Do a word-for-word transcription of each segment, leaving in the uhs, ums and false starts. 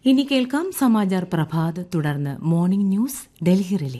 ഇനി കേൾക്കാം സമാചാർ പ്രഭാത്, തുടർന്ന് മോർണിംഗ് ന്യൂസ് ഡൽഹി റിലേ.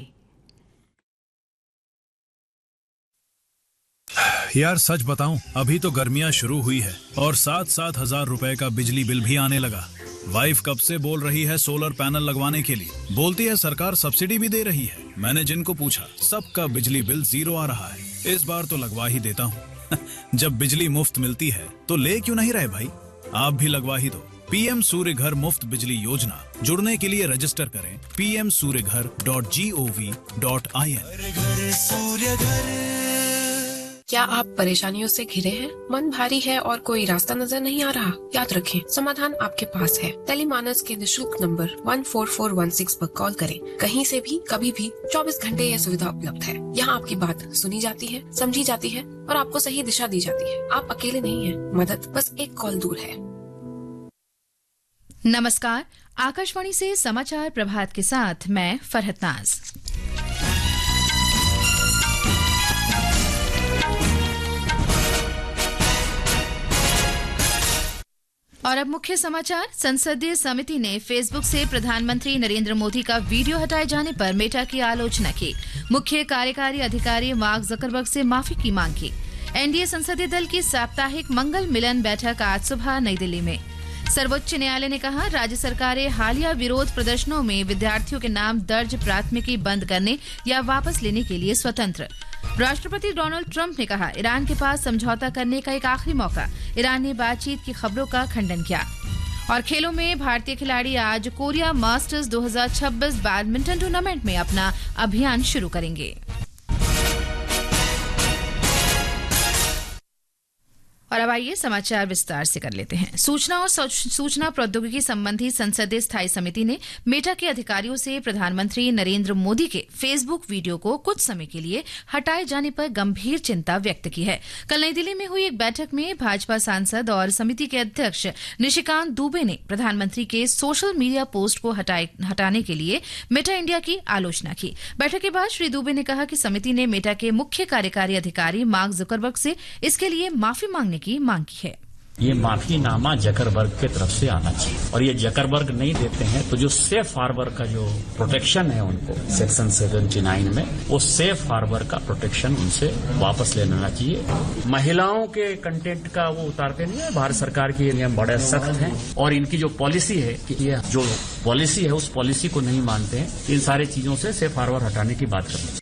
यार सच बताऊं, अभी तो गर्मियां शुरू हुई है और सात सात हजार रुपए का बिजली बिल भी आने लगा। वाइफ कब से बोल रही है सोलर पैनल लगवाने के लिए, बोलती है सरकार सब्सिडी भी दे रही है। मैंने जिनको पूछा सबका बिजली बिल जीरो आ रहा है। इस बार तो लगवा ही देता हूँ। जब बिजली मुफ्त मिलती है तो ले क्यों नहीं रहे भाई, आप भी लगवा ही दो। पीएम सूर्य घर मुफ्त बिजली योजना, जुड़ने के लिए रजिस्टर करें पी एम सूर्य घर dot G O V dot I N. क्या आप परेशानियों से घिरे हैं? मन भारी है और कोई रास्ता नजर नहीं आ रहा? याद रखें, समाधान आपके पास है। टेलीमानस के निशुल्क number one four four one six पर कॉल करें। कहीं से भी कभी भी चौबीस घंटे यह सुविधा उपलब्ध है। यहाँ आपकी बात सुनी जाती है, समझी जाती है और आपको सही दिशा दी जाती है। आप अकेले नहीं हैं, मदद बस एक कॉल दूर है। नमस्कार, आकाशवाणी से समाचार प्रभात के साथ मैं फरहत नाज। और अब मुख्य समाचार। संसदीय समिति ने फेसबुक से प्रधानमंत्री नरेंद्र मोदी का वीडियो हटाए जाने पर मेटा की आलोचना की। मुख्य कार्यकारी अधिकारी मार्क जकरबर्ग से माफी की मांग की। एनडीए संसदीय दल की साप्ताहिक मंगल मिलन बैठक आज सुबह नई दिल्ली में। सर्वोच्च न्यायालय ने कहा, राज्य सरकारें हालिया विरोध प्रदर्शनों में विद्यार्थियों के नाम दर्ज प्राथमिकी बंद करने या वापस लेने के लिए स्वतंत्र। राष्ट्रपति डोनाल्ड ट्रंप ने कहा, ईरान के पास समझौता करने का एक आखिरी मौका। ईरान ने बातचीत की खबरों का खंडन किया। और खेलों में भारतीय खिलाड़ी आज कोरिया मास्टर्स दो हज़ार छब्बीस बैडमिंटन टूर्नामेंट में अपना अभियान शुरू करेंगे। और अब आइए समाचार विस्तार से कर लेते हैं। सूचना और सूचना प्रौद्योगिकी संबंधी संसदीय स्थायी समिति ने मेटा के अधिकारियों से प्रधानमंत्री नरेंद्र मोदी के फेसबुक वीडियो को कुछ समय के लिए हटाए जाने पर गंभीर चिंता व्यक्त की है। कल नई दिल्ली में हुई एक बैठक में भाजपा सांसद और समिति के अध्यक्ष निशिकांत दुबे ने प्रधानमंत्री के सोशल मीडिया पोस्ट को हटाने के लिए मेटा इंडिया की आलोचना की। बैठक के बाद श्री दुबे ने कहा कि समिति ने मेटा के मुख्य कार्यकारी अधिकारी मार्क जकरबर्ग से इसके लिए माफी मांगने की मांग की है। ये माफीनामा जकरबर्ग की तरफ से आना चाहिए और ये जकरबर्ग नहीं देते हैं तो जो सेफ हार्बर का जो प्रोटेक्शन है उनको सेक्शन उन्यासी में, वो सेफ हार्बर का प्रोटेक्शन उनसे वापस ले लेना चाहिए। महिलाओं के कंटेंट का वो उतारते नहीं है। भारत सरकार के नियम बड़े सख्त हैं और इनकी जो पॉलिसी है कि ये जो पॉलिसी है उस पॉलिसी को नहीं मानते हैं। इन सारी चीजों से सेफ हार्बर हटाने की बात करनी।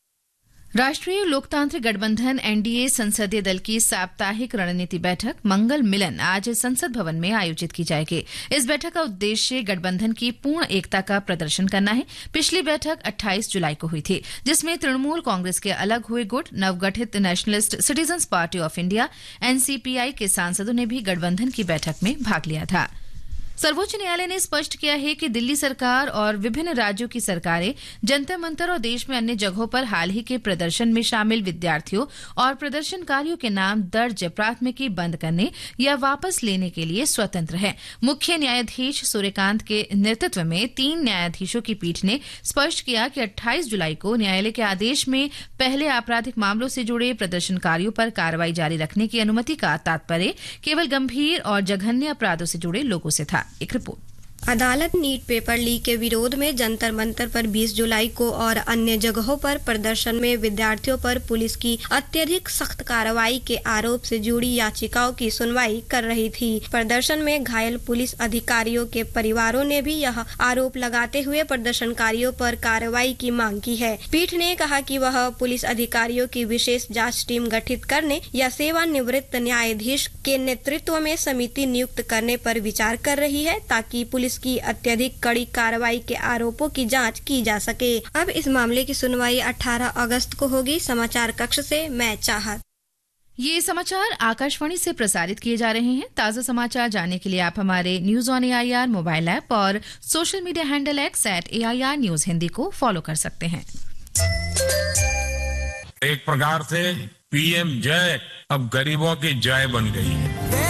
राष्ट्रीय लोकतांत्रिक गठबंधन एनडीए संसदीय दल की साप्ताहिक रणनीति बैठक मंगल मिलन आज संसद भवन में आयोजित की जाएगी। इस बैठक का उद्देश्य गठबंधन की पूर्ण एकता का प्रदर्शन करना है। पिछली बैठक अट्ठाईस जुलाई को हुई थी, जिसमें तृणमूल कांग्रेस के अलग हुए गुट, नवगठित nationalist citizens party of India NCPI के सांसदों ने भी गठबंधन की बैठक में भाग लिया था। सर्वोच्च न्यायालय ने स्पष्ट किया है कि दिल्ली सरकार और विभिन्न राज्यों की सरकारें जंतर मंतर और देश में अन्य जगहों पर हाल ही के प्रदर्शन में शामिल विद्यार्थियों और प्रदर्शनकारियों के नाम दर्ज प्राथमिकी बंद करने या वापस लेने के लिए स्वतंत्र है। मुख्य न्यायाधीश सूर्यकांत के नेतृत्व में तीन न्यायाधीशों की पीठ ने स्पष्ट किया कि अट्ठाईस जुलाई को न्यायालय के आदेश में पहले आपराधिक मामलों से जुड़े प्रदर्शनकारियों पर कार्रवाई जारी रखने की अनुमति का तात्पर्य केवल गंभीर और जघन्य अपराधों से जुड़े लोगों से था। एक रिपोर्ट। अदालत नीट पेपर लीक के विरोध में जंतर मंतर पर बीस जुलाई को और अन्य जगहों पर प्रदर्शन में विद्यार्थियों पर पुलिस की अत्यधिक सख्त कार्रवाई के आरोप से जुड़ी याचिकाओं की सुनवाई कर रही थी। प्रदर्शन में घायल पुलिस अधिकारियों के परिवारों ने भी यह आरोप लगाते हुए प्रदर्शनकारियों पर कार्रवाई की मांग की है। पीठ ने कहा कि वह पुलिस अधिकारियों की विशेष जाँच टीम गठित करने या सेवानिवृत्त न्यायाधीश के नेतृत्व में समिति नियुक्त करने पर विचार कर रही है, ताकि पुलिस की अत्यधिक कड़ी कार्रवाई के आरोपों की जांच की जा सके। अब इस मामले की सुनवाई अठारह अगस्त को होगी। समाचार कक्ष से मैं चाहत। ये समाचार आकाशवाणी से प्रसारित किए जा रहे हैं। ताजा समाचार जानने के लिए आप हमारे news on AIR mobile app और social media handle x eight AIR news Hindi को फॉलो कर सकते हैं। एक प्रकार से पीएम जय अब गरीबों की जय बन गई है।